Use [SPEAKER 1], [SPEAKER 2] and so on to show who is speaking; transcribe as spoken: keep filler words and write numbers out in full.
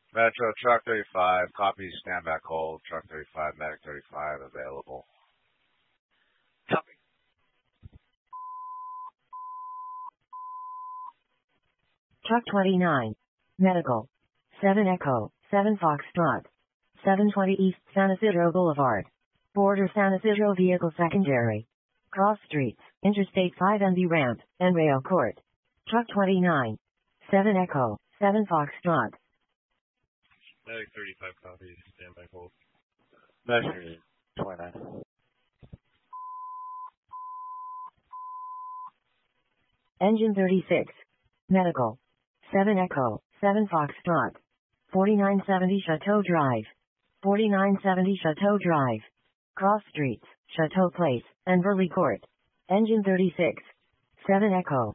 [SPEAKER 1] Metro, truck thirty-five, copy, stand back hold, truck thirty-five, medic thirty-five, available.
[SPEAKER 2] Copy.
[SPEAKER 3] Truck twenty-nine. Medical. seven Echo, seven Foxtrot. seven twenty East San Isidro Boulevard. Border San Isidro Vehicle Secondary. Cross Streets, Interstate five and the Ramp, and Rail Court. Truck twenty-nine. seven Echo, seven Foxtrot.
[SPEAKER 2] Medic thirty-five, copy, stand by hold.
[SPEAKER 1] Medic twenty-nine.
[SPEAKER 3] Engine thirty-six. Medical. seven Echo, seven Foxtrot. forty-nine seventy Chateau Drive. forty-nine seventy Chateau Drive. Cross Streets, Chateau Place, and Burley Court. Engine thirty-six. seven Echo,